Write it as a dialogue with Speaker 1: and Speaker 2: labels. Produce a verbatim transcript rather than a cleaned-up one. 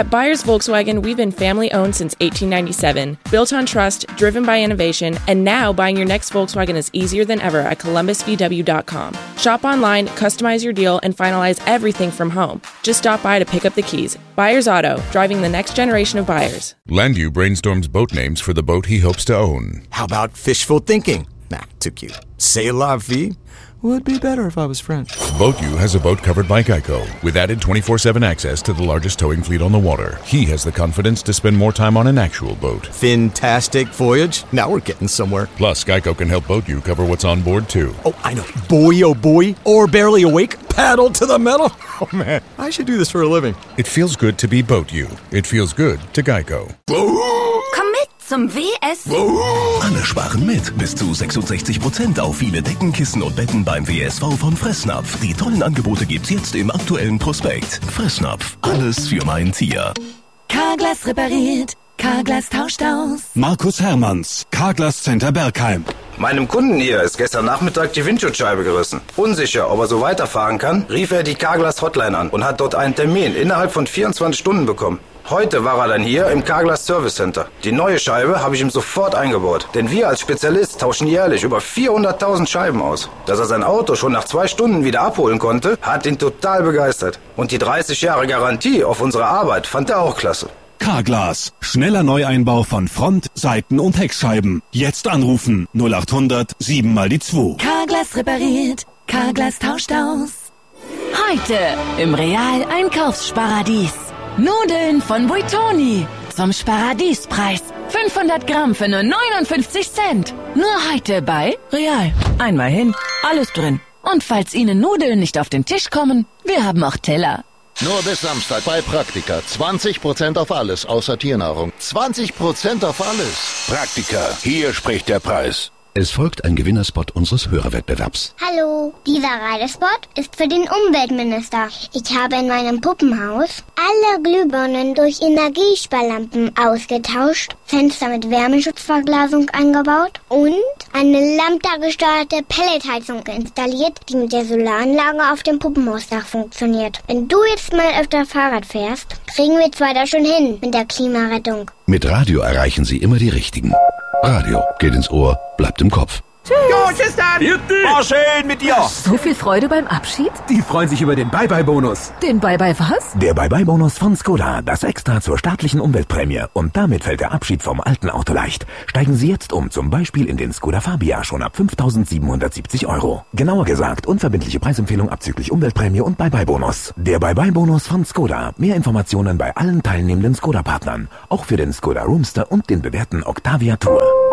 Speaker 1: At Buyers Volkswagen, we've been family-owned since eighteen ninety-seven, built on trust, driven by innovation, and now buying your next Volkswagen is easier than ever at columbus v w dot com. Shop online, customize your deal, and finalize everything from home. Just stop by to pick up the keys. Buyers Auto, driving the next generation of buyers.
Speaker 2: Landu brainstorms boat names for the boat he hopes to own.
Speaker 3: How about fishful thinking? Nah, too cute. C'est la vie? Would be better if I was French.
Speaker 2: BoatU has a boat covered by Geico, with added twenty-four seven access to the largest towing fleet on the water. He has the confidence to spend more time on an actual boat.
Speaker 3: Fantastic voyage. Now we're getting somewhere.
Speaker 2: Plus, Geico can help BoatU cover what's on board, too.
Speaker 3: Oh, I know. Boy, oh boy. Or barely awake. Paddle to the metal. Oh, man. I should do this for a living.
Speaker 2: It feels good to be BoatU. It feels good to Geico.
Speaker 4: Komm mit zum W S.
Speaker 5: Alle sparen mit. Bis zu sechsundsechzig Prozent auf viele Decken, Kissen und Betten beim W S V von Fressnapf. Die tollen Angebote gibt's jetzt im aktuellen Prospekt. Fressnapf. Alles für mein Tier.
Speaker 4: Carglass repariert. Carglass tauscht aus.
Speaker 6: Markus Hermanns, Carglass Center Bergheim.
Speaker 7: Meinem Kunden hier ist gestern Nachmittag die Windschutzscheibe gerissen. Unsicher, ob er so weiterfahren kann, rief er die Carglass Hotline an und hat dort einen Termin innerhalb von vierundzwanzig Stunden bekommen. Heute war er dann hier im Carglass Service Center. Die neue Scheibe habe ich ihm sofort eingebaut. Denn wir als Spezialist tauschen jährlich über vierhunderttausend Scheiben aus. Dass er sein Auto schon nach zwei Stunden wieder abholen konnte, hat ihn total begeistert. Und die dreißig Jahre Garantie auf unsere Arbeit fand er auch klasse.
Speaker 6: Carglass. Schneller Neueinbau von Front-, Seiten- und Heckscheiben. Jetzt anrufen. null acht hundert sieben mal die zwei.
Speaker 4: Carglass repariert. Carglass tauscht aus. Heute im Real Einkaufsparadies. Nudeln von Buitoni zum Sparadiespreis. fünfhundert Gramm für nur neunundfünfzig Cent. Nur heute bei Real. Einmal hin, alles drin. Und falls Ihnen Nudeln nicht auf den Tisch kommen, wir haben auch Teller.
Speaker 8: Nur bis Samstag bei Praktika. zwanzig Prozent auf alles, außer Tiernahrung. zwanzig Prozent auf alles. Praktika. Hier spricht der Preis.
Speaker 9: Es folgt ein Gewinnerspot unseres Hörerwettbewerbs.
Speaker 10: Hallo, dieser Radespot ist für den Umweltminister. Ich habe in meinem Puppenhaus alle Glühbirnen durch Energiesparlampen ausgetauscht, Fenster mit Wärmeschutzverglasung eingebaut und eine lambda-gesteuerte Pelletheizung installiert, die mit der Solaranlage auf dem Puppenhausdach funktioniert. Wenn du jetzt mal öfter Fahrrad fährst, kriegen wir zwei da schon hin mit der Klimarettung.
Speaker 9: Mit Radio erreichen Sie immer die Richtigen. Radio geht ins Ohr, bleibt im Kopf.
Speaker 11: Tschüss. Jo, tschüss dann.
Speaker 12: War schön mit dir.
Speaker 13: So viel Freude beim Abschied?
Speaker 12: Die freuen sich über den Bye-Bye-Bonus.
Speaker 13: Den Bye-Bye was?
Speaker 14: Der Bye-Bye-Bonus von Skoda, das Extra zur staatlichen Umweltprämie. Und damit fällt der Abschied vom alten Auto leicht. Steigen Sie jetzt um, zum Beispiel in den Skoda Fabia, schon ab fünftausendsiebenhundertsiebzig Euro. Genauer gesagt, unverbindliche Preisempfehlung abzüglich Umweltprämie und Bye-Bye-Bonus. Der Bye-Bye-Bonus von Skoda. Mehr Informationen bei allen teilnehmenden Skoda-Partnern. Auch für den Skoda Roomster und den bewährten Octavia Tour.